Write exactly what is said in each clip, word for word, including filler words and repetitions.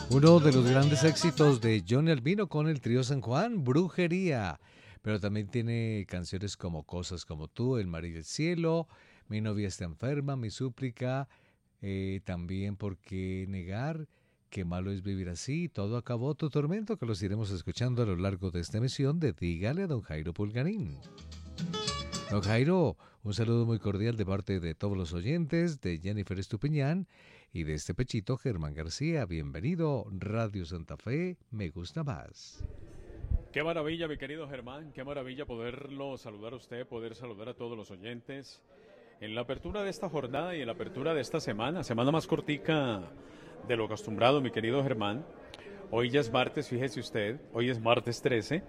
Uno de los grandes éxitos de Johnny Albino con el trío San Juan, Brujería. Pero también tiene canciones como Cosas como tú, El mar y el cielo, Mi novia está enferma, Mi súplica, eh, también Por qué negar, Qué malo es vivir así, Todo acabó, Tu tormento, que los iremos escuchando a lo largo de esta emisión de Dígale a don Jairo Pulgarín. Don Jairo, un saludo muy cordial de parte de todos los oyentes, de Jennifer Estupiñán y de este pechito Germán García. Bienvenido, Radio Santa Fe, me gusta más. Qué maravilla, mi querido Germán, qué maravilla poderlo saludar a usted, poder saludar a todos los oyentes en la apertura de esta jornada y en la apertura de esta semana, semana más cortica de lo acostumbrado, mi querido Germán. Hoy ya es martes, fíjese usted, hoy es martes trece.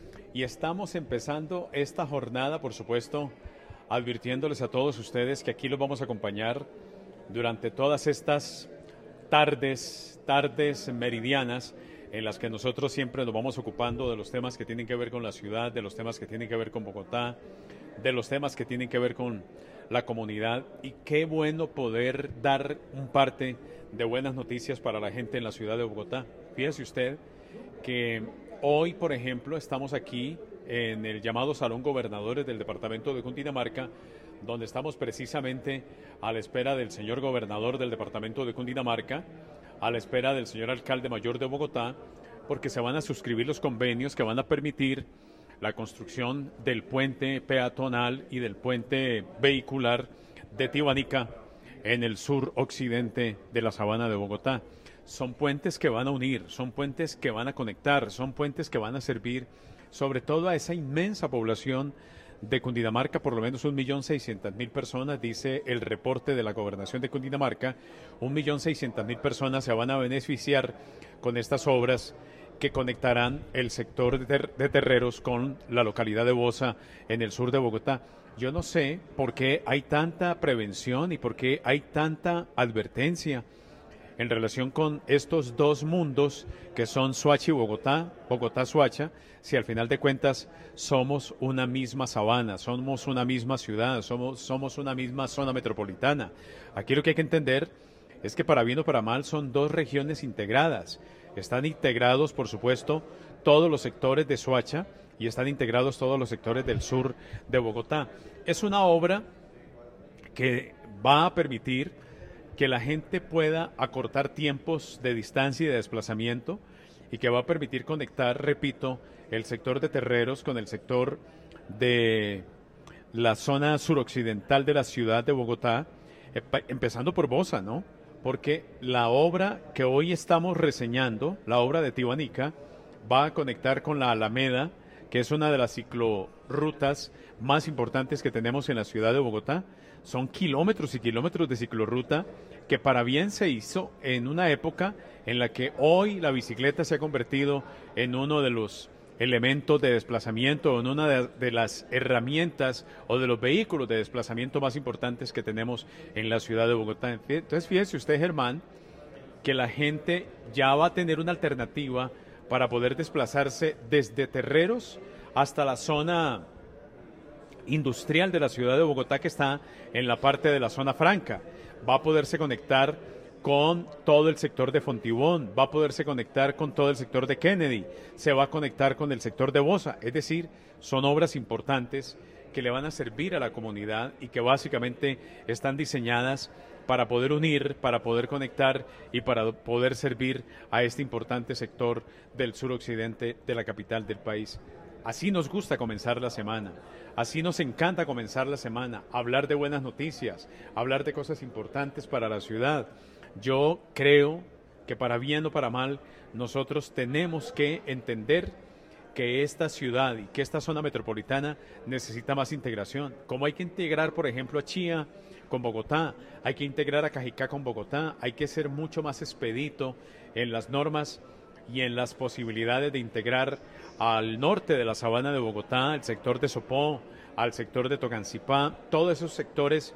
Y estamos empezando esta jornada, por supuesto, advirtiéndoles a todos ustedes que aquí los vamos a acompañar durante todas estas tardes, tardes meridianas, en las que nosotros siempre nos vamos ocupando de los temas que tienen que ver con la ciudad, de los temas que tienen que ver con Bogotá, de los temas que tienen que ver con la comunidad. Y qué bueno poder dar un parte de buenas noticias para la gente en la ciudad de Bogotá. Fíjese usted que hoy, por ejemplo, estamos aquí en el llamado Salón Gobernadores del Departamento de Cundinamarca, donde estamos precisamente a la espera del señor gobernador del Departamento de Cundinamarca, a la espera del señor alcalde mayor de Bogotá, porque se van a suscribir los convenios que van a permitir la construcción del puente peatonal y del puente vehicular de Tibanica en el sur occidente de la sabana de Bogotá. Son puentes que van a unir, son puentes que van a conectar, son puentes que van a servir sobre todo a esa inmensa población de Cundinamarca, por lo menos un millón seiscientas mil personas, dice el reporte de la Gobernación de Cundinamarca. Un millón seiscientas mil personas se van a beneficiar con estas obras que conectarán el sector de, ter de Terreros con la localidad de Bosa en el sur de Bogotá. Yo no sé por qué hay tanta prevención y por qué hay tanta advertencia en relación con estos dos mundos que son Soacha y Bogotá, Bogotá-Soacha, si al final de cuentas somos una misma sabana, somos una misma ciudad, somos, somos una misma zona metropolitana. Aquí lo que hay que entender es que para bien o para mal son dos regiones integradas. Están integrados, por supuesto, todos los sectores de Soacha y están integrados todos los sectores del sur de Bogotá. Es una obra que va a permitir que la gente pueda acortar tiempos de distancia y de desplazamiento y que va a permitir conectar, repito, el sector de Terreros con el sector de la zona suroccidental de la ciudad de Bogotá, empezando por Bosa, ¿no? Porque la obra que hoy estamos reseñando, la obra de Tibanica, va a conectar con la Alameda, que es una de las ciclorrutas más importantes que tenemos en la ciudad de Bogotá. Son kilómetros y kilómetros de ciclorruta que para bien se hizo en una época en la que hoy la bicicleta se ha convertido en uno de los elementos de desplazamiento, en una de, de las herramientas o de los vehículos de desplazamiento más importantes que tenemos en la ciudad de Bogotá. Entonces fíjese usted, Germán, que la gente ya va a tener una alternativa para poder desplazarse desde Terreros hasta la zona industrial de la ciudad de Bogotá, que está en la parte de la zona franca. Va a poderse conectar con todo el sector de Fontibón, va a poderse conectar con todo el sector de Kennedy, se va a conectar con el sector de Bosa. Es decir, son obras importantes que le van a servir a la comunidad y que básicamente están diseñadas para poder unir, para poder conectar y para poder servir a este importante sector del suroccidente de la capital del país. Así nos gusta comenzar la semana, así nos encanta comenzar la semana, hablar de buenas noticias, hablar de cosas importantes para la ciudad. Yo creo que para bien o para mal, nosotros tenemos que entender que esta ciudad y que esta zona metropolitana necesita más integración. Como hay que integrar, por ejemplo, a Chía con Bogotá, hay que integrar a Cajicá con Bogotá, hay que ser mucho más expedito en las normas y en las posibilidades de integrar al norte de la sabana de Bogotá, al sector de Sopó, al sector de Tocancipá, todos esos sectores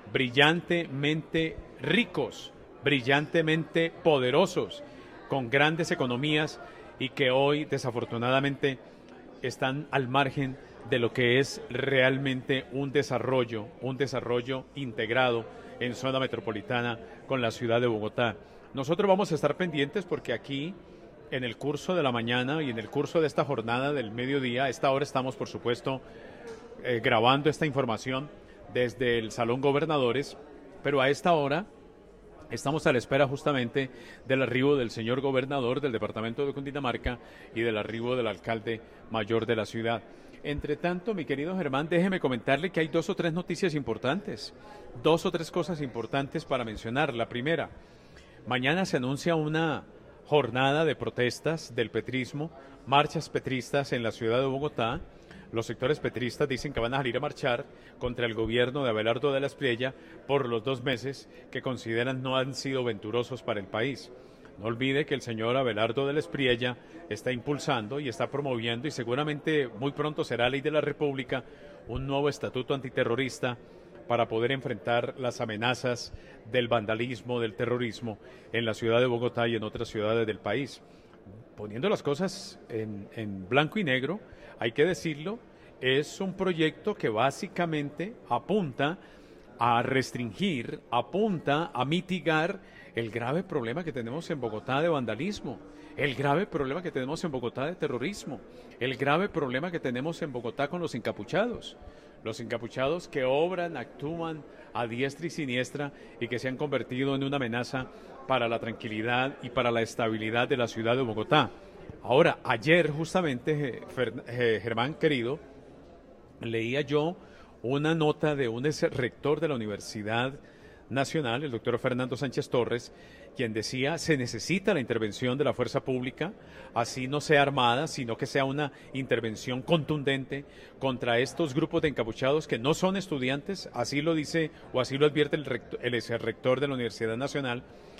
brillantemente ricos, brillantemente poderosos, con grandes economías y que hoy desafortunadamente están al margen de lo que es realmente un desarrollo, un desarrollo integrado en zona metropolitana con la ciudad de Bogotá. nosotros vamos a estar pendientes porque aquí en el curso de la mañana y en el curso de esta jornada del mediodía, a esta hora estamos por supuesto eh, grabando esta información desde el Salón Gobernadores, pero a esta hora estamos a la espera justamente del arribo del señor gobernador del departamento de Cundinamarca y del arribo del alcalde mayor de la ciudad. Entre tanto, mi querido Germán, déjeme comentarle que hay dos o tres noticias importantes, dos o tres cosas importantes para mencionar. La primera, mañana se anuncia una jornada de protestas del petrismo, marchas petristas en la ciudad de Bogotá. Los sectores petristas dicen que van a salir a marchar contra el gobierno de Abelardo de la Espriella por los dos meses que consideran no han sido venturosos para el país. No olvide que el señor Abelardo de la Espriella está impulsando y está promoviendo, y seguramente muy pronto será ley de la República, un nuevo estatuto antiterrorista para poder enfrentar las amenazas del vandalismo, del terrorismo en la ciudad de Bogotá y en otras ciudades del país. Poniendo las cosas en, en blanco y negro, hay que decirlo, es un proyecto que básicamente apunta a restringir, apunta a mitigar el grave problema que tenemos en Bogotá de vandalismo, el grave problema que tenemos en Bogotá de terrorismo, el grave problema que tenemos en Bogotá con los encapuchados. Los encapuchados que obran, actúan a diestra y siniestra y que se han convertido en una amenaza para la tranquilidad y para la estabilidad de la ciudad de Bogotá. Ahora, ayer justamente, Germán querido, leía yo una nota de un ex rector de la Universidad Nacional, el doctor Fernando Sánchez Torres, quien decía se necesita la intervención de la fuerza pública, así no sea armada, sino que sea una intervención contundente contra estos grupos de encapuchados que no son estudiantes, así lo dice o así lo advierte el, rector, el ex rector de la Universidad Nacional.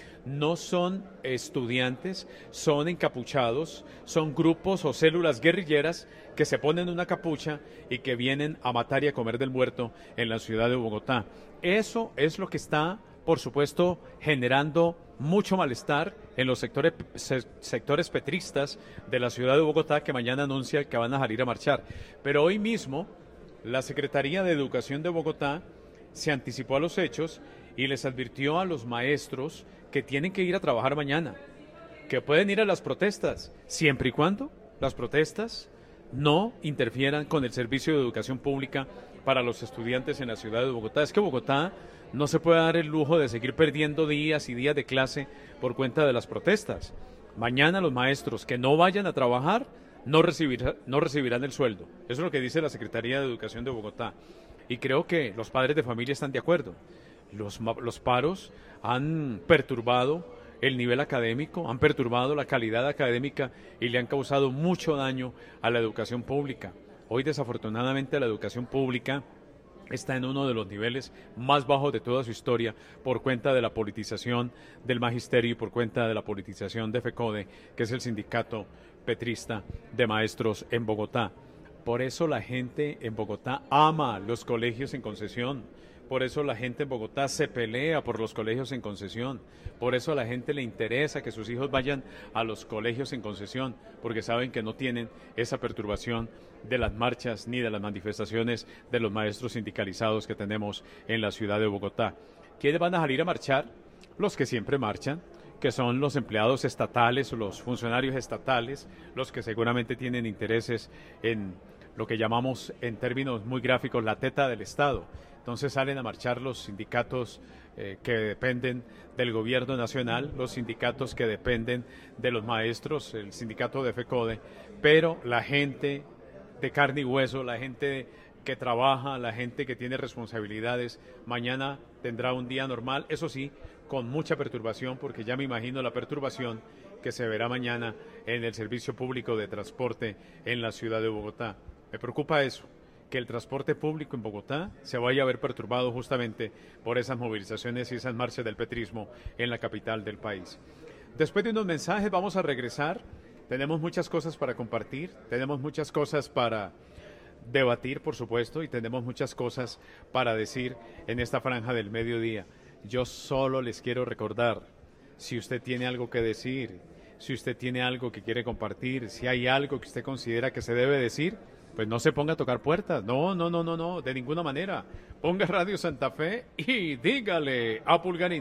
No son estudiantes, son encapuchados, son grupos o células guerrilleras que se ponen una capucha y que vienen a matar y a comer del muerto en la ciudad de Bogotá. Eso es lo que está, por supuesto, generando mucho malestar en los sectores, sectores petristas de la ciudad de Bogotá, que mañana anuncia que van a salir a marchar. Pero hoy mismo la Secretaría de Educación de Bogotá se anticipó a los hechos y les advirtió a los maestros que tienen que ir a trabajar mañana, que pueden ir a las protestas, siempre y cuando las protestas no interfieran con el servicio de educación pública para los estudiantes en la ciudad de Bogotá. Es que Bogotá no se puede dar el lujo de seguir perdiendo días y días de clase por cuenta de las protestas. Mañana los maestros que no vayan a trabajar no, recibirá, no recibirán el sueldo. Eso es lo que dice la Secretaría de Educación de Bogotá. Y creo que los padres de familia están de acuerdo. Los, los paros han perturbado el nivel académico, han perturbado la calidad académica y le han causado mucho daño a la educación pública. Hoy, desafortunadamente, la educación pública está en uno de los niveles más bajos de toda su historia por cuenta de la politización del magisterio y por cuenta de la politización de FECODE, que es el sindicato petrista de maestros en Bogotá. Por eso la gente en Bogotá ama los colegios en concesión. Por eso la gente en Bogotá se pelea por los colegios en concesión. Por eso a la gente le interesa que sus hijos vayan a los colegios en concesión, porque saben que no tienen esa perturbación de las marchas ni de las manifestaciones de los maestros sindicalizados que tenemos en la ciudad de Bogotá. ¿Quiénes van a salir a marchar? Los que siempre marchan, que son los empleados estatales o los funcionarios estatales, los que seguramente tienen intereses en lo que llamamos en términos muy gráficos la teta del Estado. Entonces salen a marchar los sindicatos eh, que dependen del gobierno nacional, los sindicatos que dependen de los maestros, el sindicato de FECODE, pero la gente de carne y hueso, la gente que trabaja, la gente que tiene responsabilidades, mañana tendrá un día normal, eso sí, con mucha perturbación, porque ya me imagino la perturbación que se verá mañana en el servicio público de transporte en la ciudad de Bogotá. Me preocupa eso, que el transporte público en Bogotá se vaya a ver perturbado justamente por esas movilizaciones y esas marchas del petrismo en la capital del país. Después de unos mensajes vamos a regresar, tenemos muchas cosas para compartir, tenemos muchas cosas para debatir, por supuesto, y tenemos muchas cosas para decir en esta franja del mediodía. Yo solo les quiero recordar, si usted tiene algo que decir, si usted tiene algo que quiere compartir, si hay algo que usted considera que se debe decir, pues no se ponga a tocar puertas, no, no, no, no, no, de ninguna manera. Ponga Radio Santa Fe y dígale a Pulgarín.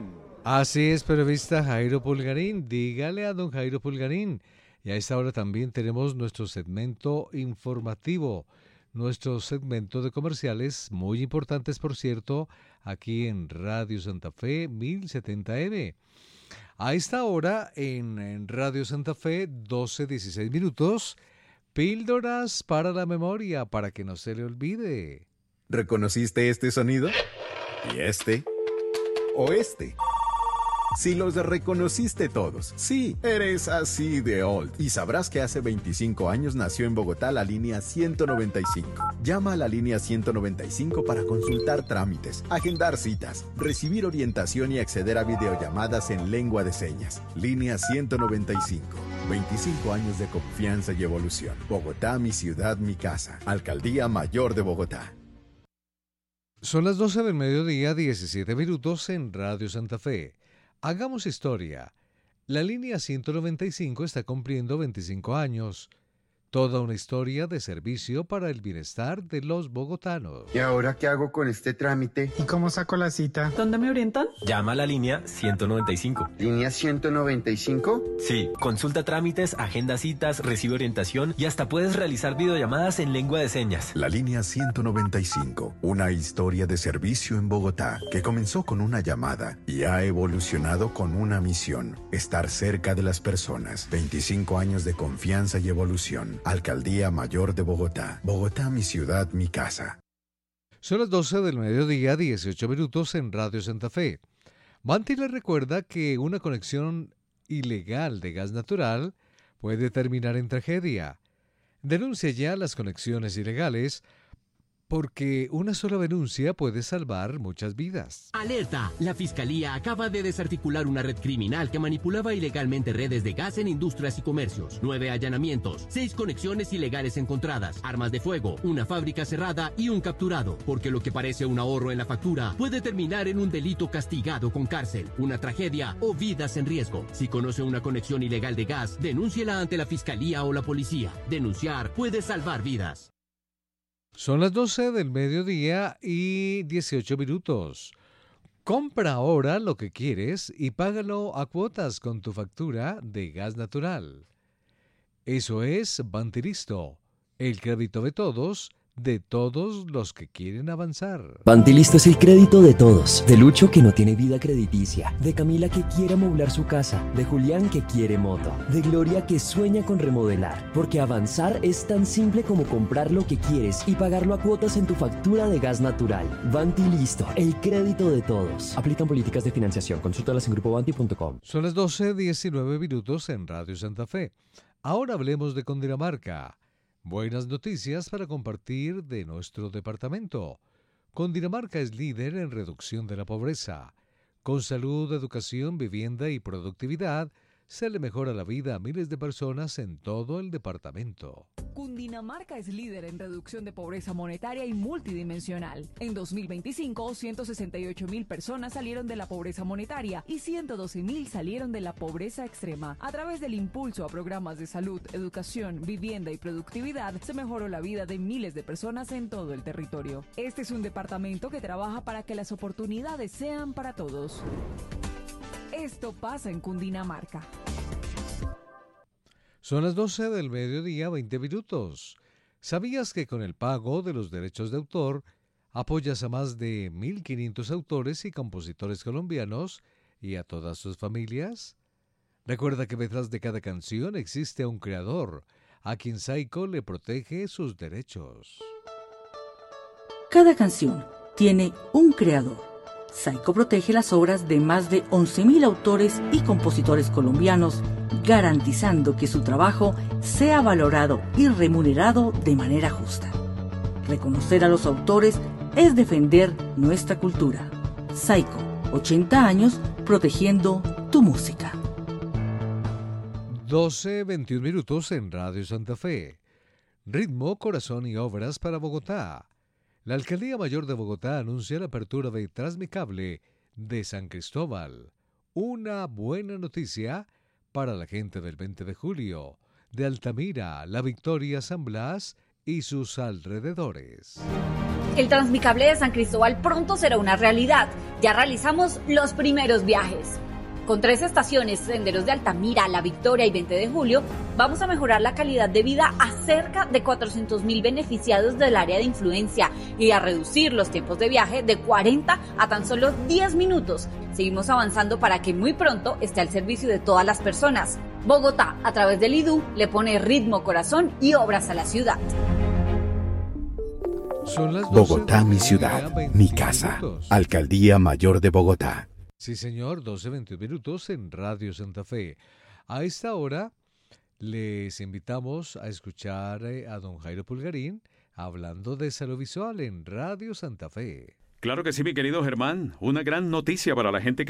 Así es, periodista Jairo Pulgarín. Dígale a don Jairo Pulgarín. Y a esta hora también tenemos nuestro segmento informativo, nuestro segmento de comerciales, muy importantes, por cierto, aquí en Radio Santa Fe mil setenta M. A esta hora, en, en Radio Santa Fe, doce dieciséis minutos, píldoras para la memoria, para que no se le olvide. ¿Reconociste este sonido? ¿Y este? ¿O este? Si los reconociste todos, sí, eres así de old. Y sabrás que hace veinticinco años nació en Bogotá la línea ciento noventa y cinco. Llama a la línea ciento noventa y cinco para consultar trámites, agendar citas, recibir orientación y acceder a videollamadas en lengua de señas. Línea ciento noventa y cinco. veinticinco años de confianza y evolución. Bogotá, mi ciudad, mi casa. Alcaldía Mayor de Bogotá. Son las doce del mediodía, diecisiete minutos en Radio Santa Fe. Hagamos historia. La línea ciento noventa y cinco está cumpliendo veinticinco años. Toda una historia de servicio para el bienestar de los bogotanos. ¿Y ahora qué hago con este trámite? ¿Y cómo saco la cita? ¿Dónde me orientan? Llama a la línea ciento noventa y cinco. ¿Línea ciento noventa y cinco? Sí, consulta trámites, agenda citas, recibe orientación y hasta puedes realizar videollamadas en lengua de señas. La línea ciento noventa y cinco, una historia de servicio en Bogotá que comenzó con una llamada y ha evolucionado con una misión: estar cerca de las personas. veinticinco años de confianza y evolución. Alcaldía Mayor de Bogotá. Bogotá, mi ciudad, mi casa. Son las doce del mediodía, dieciocho minutos en Radio Santa Fe. Manti le recuerda que una conexión ilegal de gas natural puede terminar en tragedia. Denuncia ya las conexiones ilegales, porque una sola denuncia puede salvar muchas vidas. ¡Alerta! La Fiscalía acaba de desarticular una red criminal que manipulaba ilegalmente redes de gas en industrias y comercios. Nueve allanamientos, seis conexiones ilegales encontradas, armas de fuego, una fábrica cerrada y un capturado. Porque lo que parece un ahorro en la factura puede terminar en un delito castigado con cárcel, una tragedia o vidas en riesgo. Si conoce una conexión ilegal de gas, denúnciela ante la Fiscalía o la policía. Denunciar puede salvar vidas. Son las doce del mediodía y dieciocho minutos. Compra ahora lo que quieres y págalo a cuotas con tu factura de gas natural. Eso es Bantilisto, el crédito de todos, de todos los que quieren avanzar. Bantilisto es el crédito de todos. De Lucho, que no tiene vida crediticia. De Camila, que quiere amoblar su casa. De Julián, que quiere moto. De Gloria, que sueña con remodelar. Porque avanzar es tan simple como comprar lo que quieres y pagarlo a cuotas en tu factura de gas natural. Bantilisto, el crédito de todos. Aplican políticas de financiación. Consúltalas en grupo banti punto com. Son las doce diecinueve minutos en Radio Santa Fe. Ahora hablemos de Cundinamarca. Buenas noticias para compartir de nuestro departamento. Cundinamarca es líder en reducción de la pobreza. Con salud, educación, vivienda y productividad, se le mejora la vida a miles de personas en todo el departamento. Cundinamarca es líder en reducción de pobreza monetaria y multidimensional. En dos mil veinticinco, ciento sesenta y ocho mil personas salieron de la pobreza monetaria y ciento doce mil salieron de la pobreza extrema. A través del impulso a programas de salud, educación, vivienda y productividad, se mejoró la vida de miles de personas en todo el territorio. Este es un departamento que trabaja para que las oportunidades sean para todos. Esto pasa en Cundinamarca. Son las doce del mediodía, veinte minutos. ¿Sabías que con el pago de los derechos de autor apoyas a más de mil quinientos autores y compositores colombianos y a todas sus familias? Recuerda que detrás de cada canción existe un creador, a quien Saico le protege sus derechos. Cada canción tiene un creador. Saico protege las obras de más de once mil autores y compositores colombianos, garantizando que su trabajo sea valorado y remunerado de manera justa. Reconocer a los autores es defender nuestra cultura. Saico, ochenta años protegiendo tu música. doce veintiún minutos en Radio Santa Fe. Ritmo, corazón y obras para Bogotá. La Alcaldía Mayor de Bogotá anuncia la apertura de Transmicable de San Cristóbal. Una buena noticia para la gente del veinte de julio, de Altamira, La Victoria, San Blas y sus alrededores. El Transmicable de San Cristóbal pronto será una realidad. Ya realizamos los primeros viajes. Con tres estaciones, Senderos de Altamira, La Victoria y veinte de julio, vamos a mejorar la calidad de vida a cerca de cuatrocientos mil beneficiados del área de influencia y a reducir los tiempos de viaje de cuarenta a tan solo diez minutos. Seguimos avanzando para que muy pronto esté al servicio de todas las personas. Bogotá, a través del I D U, le pone ritmo, corazón y obras a la ciudad. Son las doce Bogotá, de mi la ciudad, mañana, mi veintiún casa. minutos. Alcaldía Mayor de Bogotá. Sí, señor, doce veintiún minutos en Radio Santa Fe. A esta hora les invitamos a escuchar eh, a don Jairo Pulgarín hablando de salud visual en Radio Santa Fe. Claro que sí, mi querido Germán. Una gran noticia para la gente que